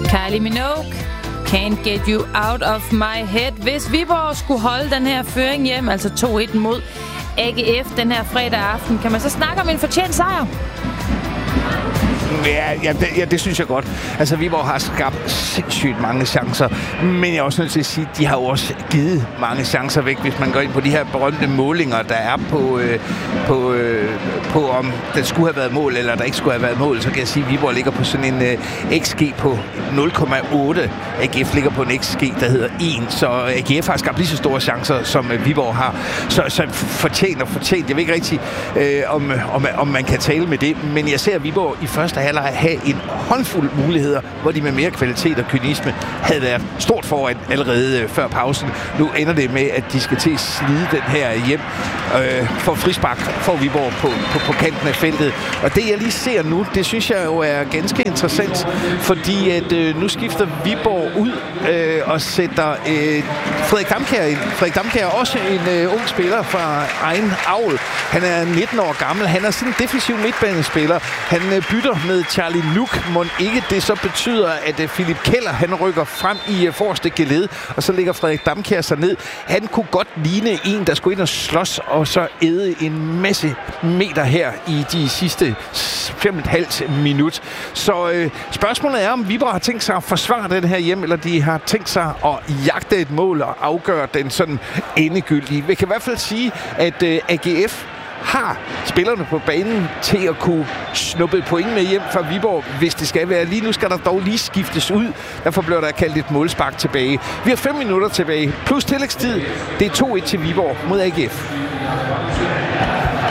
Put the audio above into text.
Kylie Minogue, Can't Get You Out of My Head. Hvis Viborg skulle holde den her føring hjem, altså 2-1 mod AGF den her fredag aften, kan man så snakke om en fortjent sejr? Ja, det synes jeg godt. Altså, Viborg har skabt sindssygt mange chancer, men jeg er også nødt til at sige, at de har jo også givet mange chancer væk, hvis man går ind på de her berømte målinger, der er på om der skulle have været mål, eller der ikke skulle have været mål, så kan jeg sige, at Viborg ligger på sådan en XG på 0,8. AGF ligger på en XG, der hedder 1, så AGF har skabt lige så store chancer, som Viborg har. Så fortjent. Jeg ved ikke rigtig, om man kan tale med det, men jeg ser Viborg i første halvleg have en håndfuld muligheder, hvor de med mere kvalitet og kynisme havde været stort foran allerede før pausen. Nu ender det med, at de skal til at slide den her hjem for frispark for Viborg på kanten af feltet. Og det, jeg lige ser nu, det synes jeg jo er ganske interessant, fordi at nu skifter Viborg ud og sætter Frederik Damkjær ind. Frederik Damkjær er også en ung spiller fra egen avl. Han er 19 år gammel. Han er sådan en defensiv midtbanespiller. Han bytter med Charlie Luuk. Må ikke det så betyder, at Philip Keller han rykker frem i forreste geled, og så ligger Frederik Damkjær sig ned. Han kunne godt ligne en, der skulle ind og slås, og så æde en masse meter her i de sidste 5,5 minut. Så spørgsmålet er, om Viborg har tænkt sig at forsvare den her hjem, eller de har tænkt sig at jagte et mål og afgøre den sådan endegyldige. Vi kan i hvert fald sige, at AGF har spillerne på banen til at kunne snuppe et point med hjem fra Viborg, hvis det skal være. Lige nu skal der dog lige skiftes ud. Derfor bliver der kaldt et målspark tilbage. Vi har 5 minutter tilbage, plus tillægstid. Det er 2-1 til Viborg mod AGF.